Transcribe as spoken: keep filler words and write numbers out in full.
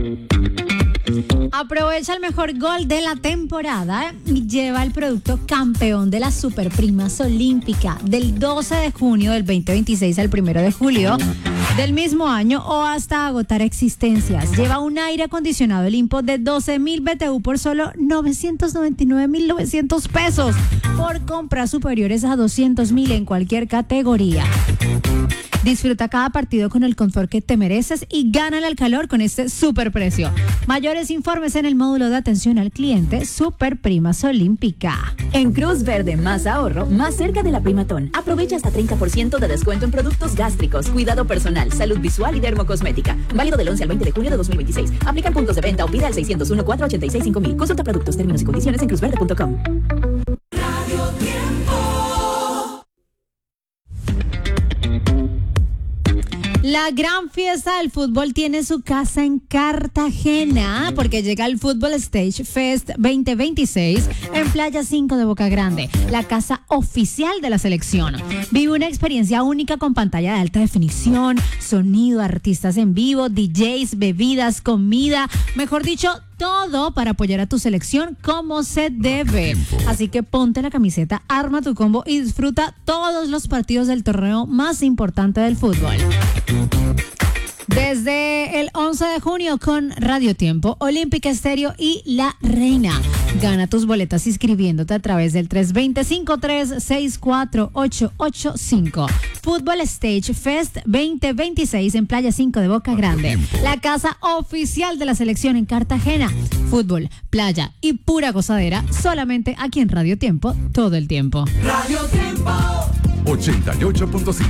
Aprovecha el mejor gol de la temporada y lleva el producto campeón de las Superprimas Olímpica del doce de junio del veinte veintiséis al primero de julio del mismo año o hasta agotar existencias. Lleva un aire acondicionado Olimpo de doce mil B T U por solo novecientos noventa y nueve mil novecientos pesos por compras superiores a doscientos mil en cualquier categoría. Disfruta cada partido con el confort que te mereces y gánale al calor con este super precio. Mayores informes en el módulo de atención al cliente Superprimas Olímpica. En Cruz Verde, más ahorro, más cerca de la Primatón. Aprovecha hasta treinta por ciento de descuento en productos gástricos, cuidado personal, salud visual y dermocosmética. Válido del once al veinte de junio de dos mil veintiséis. Aplican puntos de venta o pide al seiscientos uno, cuatrocientos ochenta y seis, cinco mil. Consulta productos, términos y condiciones en cruzverde punto com. La gran fiesta del fútbol tiene su casa en Cartagena porque llega el Fútbol Stage Fest veinte veintiséis en Playa cinco de Boca Grande, la casa oficial de la selección. Vive una experiencia única con pantalla de alta definición, sonido, artistas en vivo, D Js, bebidas, comida, mejor dicho, todo para apoyar a tu selección como se debe. Así que ponte la camiseta, arma tu combo y disfruta todos los partidos del torneo más importante del fútbol. Desde el once de junio con Radio Tiempo, Olímpica Estéreo y La Reina. Gana tus boletas inscribiéndote a través del tres dos cero, cinco tres seis cuatro ocho ocho cinco. Fútbol Stage Fest veinte veintiséis en Playa cinco de Boca Grande. La casa oficial de la selección en Cartagena. Fútbol, playa y pura gozadera solamente aquí en Radio Tiempo todo el tiempo. Radio Tiempo ochenta y ocho punto cinco.